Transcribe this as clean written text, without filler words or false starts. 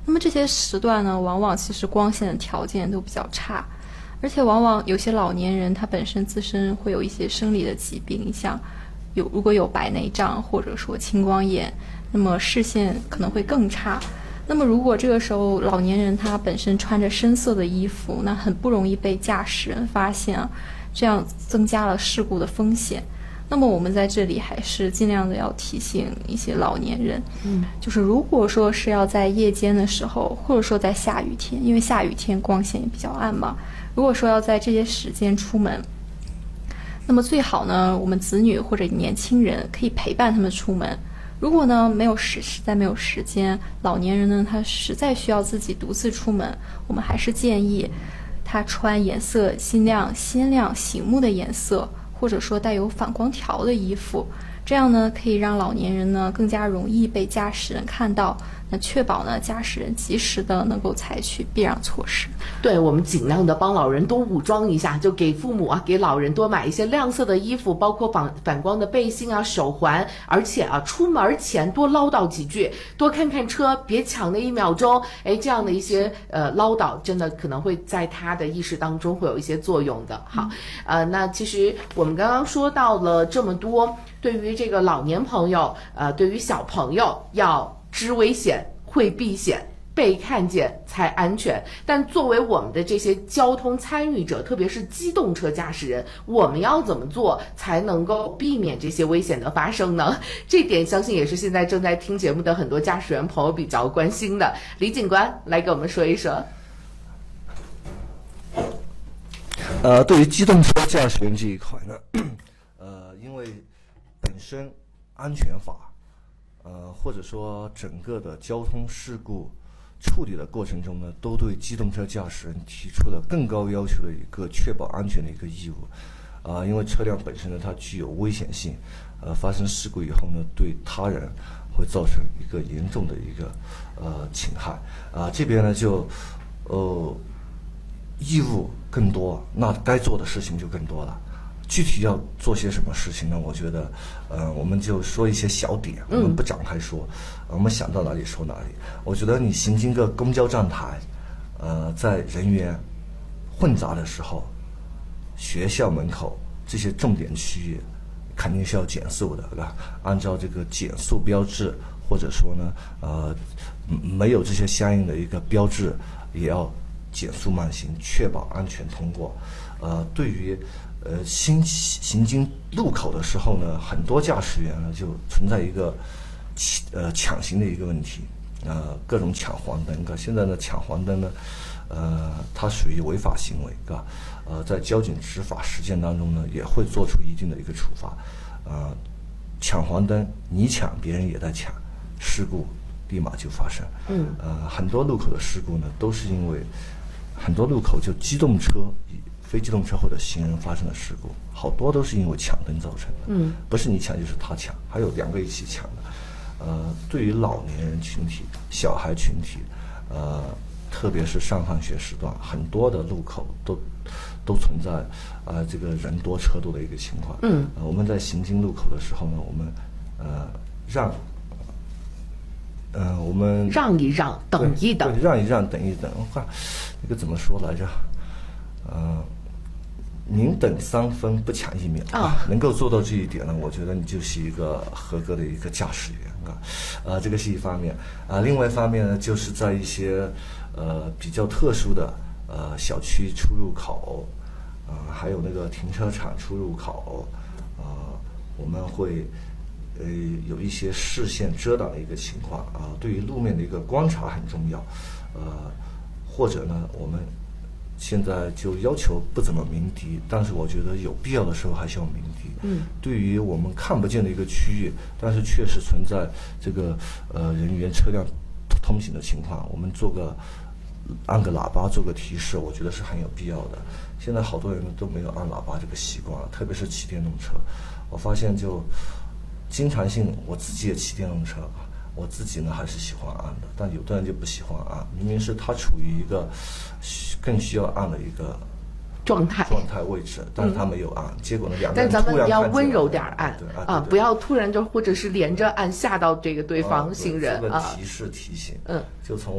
那么这些时段呢，往往其实光线的条件都比较差，而且往往有些老年人他本身自身会有一些生理的疾病，像如果有白内障或者说青光眼，那么视线可能会更差。那么如果这个时候老年人他本身穿着深色的衣服，那很不容易被驾驶人发现啊，这样增加了事故的风险。那么我们在这里还是尽量的要提醒一些老年人，就是如果说是要在夜间的时候，或者说在下雨天，因为下雨天光线也比较暗嘛，如果说要在这些时间出门，那么最好呢，我们子女或者年轻人可以陪伴他们出门。如果呢实在没有时间，老年人呢他实在需要自己独自出门，我们还是建议他穿颜色鲜亮、醒目的颜色，或者说带有反光条的衣服，这样呢可以让老年人呢更加容易被驾驶人看到，那确保呢驾驶人及时的能够采取避让措施。 对，我们尽量的帮老人多武装一下，就给父母给老人多买一些亮色的衣服，包括反光的背心手环，而且出门前多唠叨几句，多看看车，别抢那1秒钟，这样的一些唠叨真的可能会在他的意识当中会有一些作用的。好，那其实我们刚刚说到了这么多，对于这个老年朋友，对于小朋友要知危险、会避险、被看见才安全。但作为我们的这些交通参与者，特别是机动车驾驶人，我们要怎么做才能够避免这些危险的发生呢？这点相信也是现在正在听节目的很多驾驶员朋友比较关心的。李警官来给我们说一说。 对于机动车驾驶员这一块呢，因为本身安全法，或者说整个的交通事故处理的过程中呢，都对机动车驾驶人提出了更高要求的一个确保安全的一个义务。因为车辆本身呢，它具有危险性，发生事故以后呢，对他人会造成一个严重的一个侵害。这边呢就义务更多，那该做的事情就更多了。具体要做些什么事情呢？我觉得，我们就说一些小点，我们不展开说，我们想到哪里说哪里。我觉得你行经个公交站台，在人员混杂的时候，学校门口这些重点区域，肯定是要减速的，对吧？按照这个减速标志，或者说呢，没有这些相应的一个标志，也要减速慢行，确保安全通过。对于行经路口的时候呢，很多驾驶员呢就存在一个抢行的一个问题，各种抢黄灯，现在呢抢黄灯呢，它属于违法行为，在交警执法实践当中呢，也会做出一定的一个处罚。抢黄灯，你抢，别人也在抢，事故立马就发生。很多路口的事故呢，都是因为很多路口就机动车、非机动车或者行人发生的事故，好多都是因为抢灯造成的。不是你抢就是他抢，还有2个一起抢的。对于老年人群体、小孩群体，特别是上放学时段，很多的路口都存在这个人多车多的一个情况。我们在行经路口的时候呢，我们我们让一让，等一等， 让一让，等一等。那个怎么说来着？宁等3分，不抢1秒能够做到这一点呢，我觉得你就是一个合格的一个驾驶员这个是一方面另外一方面呢，就是在一些比较特殊的小区出入口还有那个停车场出入口我们会有一些视线遮挡的一个情况对于路面的一个观察很重要或者呢我们现在就要求不怎么鸣笛，但是我觉得有必要的时候还是要鸣笛。对于我们看不见的一个区域，但是确实存在这个人员车辆通行的情况，我们按个喇叭做个提示，我觉得是很有必要的。现在好多人都没有按喇叭这个习惯了，特别是骑电动车。我发现就经常性，我自己也骑电动车。我自己呢还是喜欢按的，但有的人就不喜欢按，明明是他处于一个更需要按的一个状态位置，但是他没有按，结果呢2个人突然看见了。但咱们要温柔点按，不要突然就或者是连着按吓到这个对方行人这个提示提醒，就从